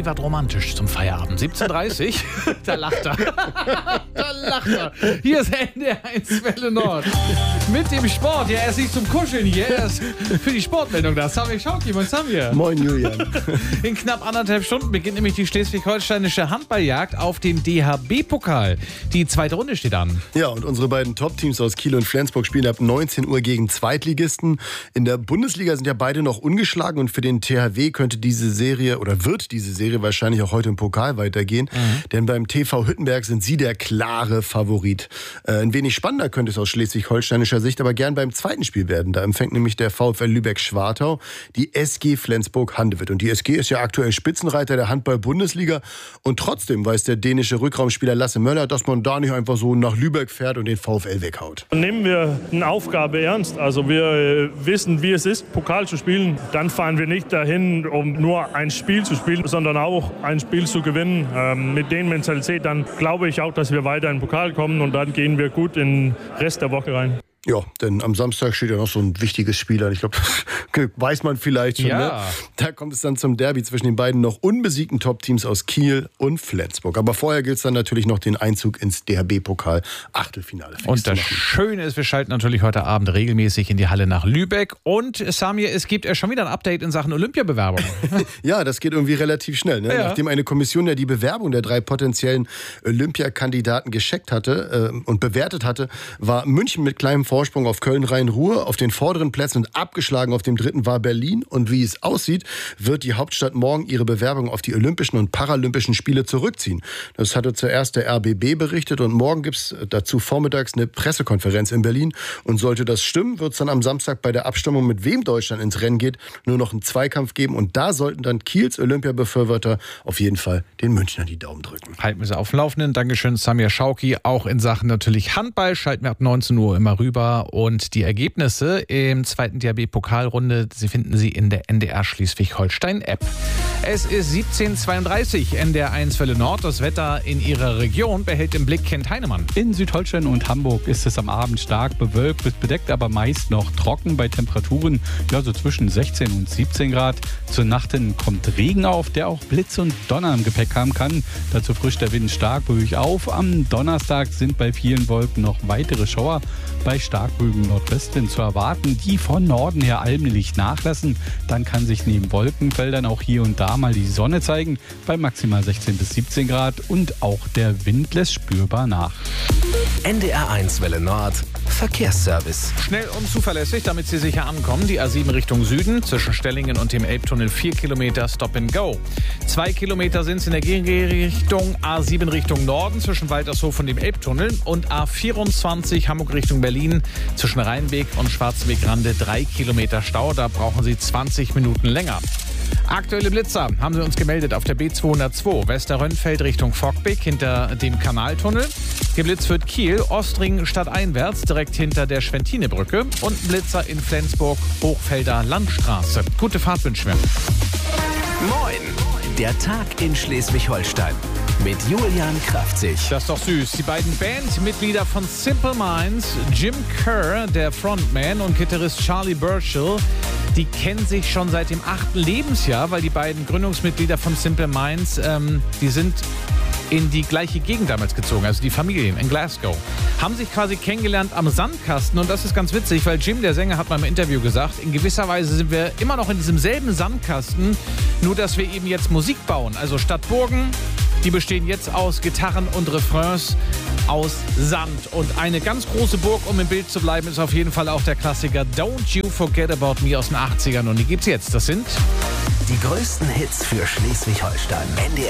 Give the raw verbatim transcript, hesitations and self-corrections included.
Wie was romantisch zum Feierabend. siebzehn Uhr dreißig, da lacht er. Da lacht er. Hier ist N D R eins Welle Nord. Mit dem Sport. Ja, er ist nicht zum Kuscheln hier, er ist für die Sportmeldung da. Samir Schauki, moin Samir. Moin Julian. In knapp anderthalb Stunden beginnt nämlich die schleswig-holsteinische Handballjagd auf den D H B-Pokal. Die zweite Runde steht an. Ja, und unsere beiden Top-Teams aus Kiel und Flensburg spielen ab neunzehn Uhr gegen Zweitligisten. In der Bundesliga sind ja beide noch ungeschlagen und für den T H W könnte diese Serie oder wird diese Serie wahrscheinlich auch heute im Pokal weitergehen. Mhm. Denn beim T V Hüttenberg sind sie der klare Favorit. Äh, ein wenig spannender könnte es aus schleswig-holsteinischer Sicht aber gern beim zweiten Spiel werden. Da empfängt nämlich der VfL Lübeck-Schwartau die S G Flensburg-Handewitt. Und die S G ist ja aktuell Spitzenreiter der Handball-Bundesliga. Und trotzdem weiß der dänische Rückraumspieler Lasse Möller, dass man da nicht einfach so nach Lübeck fährt und den VfL weghaut. Nehmen wir eine Aufgabe ernst. Also wir äh, wissen, wie es ist, Pokal zu spielen. Dann fahren wir nicht dahin, um nur ein Spiel zu spielen, sondern auch ein Spiel zu gewinnen. Ähm, mit der Mentalität, dann glaube ich auch, dass wir weiter in den Pokal kommen und dann gehen wir gut in den Rest der Woche rein. Ja, denn am Samstag steht ja noch so ein wichtiges Spiel an. Ich glaube, das weiß man vielleicht schon. Ja. Ne? Da kommt es dann zum Derby zwischen den beiden noch unbesiegten Top-Teams aus Kiel und Flensburg. Aber vorher gilt es dann natürlich noch den Einzug ins D H B-Pokal-Achtelfinale. Und das Schöne ist, wir schalten natürlich heute Abend regelmäßig in die Halle nach Lübeck. Und Samir, es gibt ja schon wieder ein Update in Sachen Olympiabewerbung. Ja, das geht irgendwie relativ schnell. Ne? Ja. Nachdem eine Kommission ja die Bewerbung der drei potenziellen Olympiakandidaten gescheckt hatte äh, und bewertet hatte, war München mit kleinem Vorsprung auf Köln-Rhein-Ruhr auf den vorderen Plätzen und abgeschlagen auf dem dritten war Berlin. Und wie es aussieht, wird die Hauptstadt morgen ihre Bewerbung auf die Olympischen und Paralympischen Spiele zurückziehen. Das hatte zuerst der R B B berichtet und morgen gibt es dazu vormittags eine Pressekonferenz in Berlin. Und sollte das stimmen, wird es dann am Samstag bei der Abstimmung, mit wem Deutschland ins Rennen geht, nur noch einen Zweikampf geben. Und da sollten dann Kiels Olympiabefürworter auf jeden Fall den Münchnern die Daumen drücken. Halten wir sie auf dem Laufenden. Dankeschön, Samir Schauki. Auch in Sachen natürlich Handball schalten wir ab neunzehn Uhr immer rüber. Und die Ergebnisse im zweiten D H B-Pokalrunde, Sie finden sie in der N D R Schleswig-Holstein-App. Es ist siebzehn Uhr zweiunddreißig, N D R eins Welle Nord. Das Wetter in Ihrer Region behält im Blick Kent Heinemann. In Südholstein und Hamburg ist es am Abend stark bewölkt, bis bedeckt, aber meist noch trocken bei Temperaturen ja, so zwischen sechzehn und siebzehn Grad. Zur Nacht hin kommt Regen auf, der auch Blitz und Donner im Gepäck haben kann. Dazu frischt der Wind stark böig auf. Am Donnerstag sind bei vielen Wolken noch weitere Schauer bei starkböigem Nordwestwind zu erwarten, die von Norden her allmählich nachlassen. Dann kann sich neben Wolkenfeldern auch hier und da mal die Sonne zeigen, bei maximal sechzehn bis siebzehn Grad und auch der Wind lässt spürbar nach. N D R eins Welle Nord, Verkehrsservice. Schnell und zuverlässig, damit Sie sicher ankommen. Die A sieben Richtung Süden, zwischen Stellingen und dem Elbtunnel vier Kilometer Stop and Go. Zwei Kilometer sind es in der Gegenrichtung, A sieben Richtung Norden, zwischen Waltershof und dem Elbtunnel und A vierundzwanzig Hamburg Richtung Berlin, zwischen Rheinweg und Schwarzwegrande drei Kilometer Stau. Da brauchen Sie zwanzig Minuten länger. Aktuelle Blitzer haben sie uns gemeldet auf der B zweihundertzwei Westerrönnfeld Richtung Fockbeck hinter dem Kanaltunnel. Geblitzt wird Kiel, Ostring stadteinwärts direkt hinter der Schwentinebrücke und Blitzer in Flensburg Hochfelder Landstraße. Gute Fahrt wünschen wir. Moin, der Tag in Schleswig-Holstein mit Julian Kraftzig. Das ist doch süß. Die beiden Bandmitglieder von Simple Minds, Jim Kerr, der Frontman, und Gitarrist Charlie Burchill, die kennen sich schon seit dem achten Lebensjahr, weil die beiden Gründungsmitglieder von Simple Minds, ähm, die sind in die gleiche Gegend damals gezogen, also die Familien in Glasgow. Haben sich quasi kennengelernt am Sandkasten und das ist ganz witzig, weil Jim, der Sänger, hat mal im Interview gesagt, in gewisser Weise sind wir immer noch in diesem selben Sandkasten, nur dass wir eben jetzt Musik bauen. Also statt Burgen, die bestehen jetzt aus Gitarren und Refrains aus Sand. Und eine ganz große Burg, um im Bild zu bleiben, ist auf jeden Fall auch der Klassiker Don't You Forget About Me aus den achtzigern. Und die gibt's jetzt. Das sind die größten Hits für Schleswig-Holstein. N D R